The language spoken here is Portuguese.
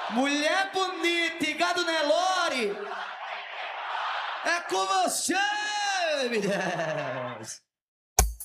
Mulher bonita e gado Nelore. É com você, mulher.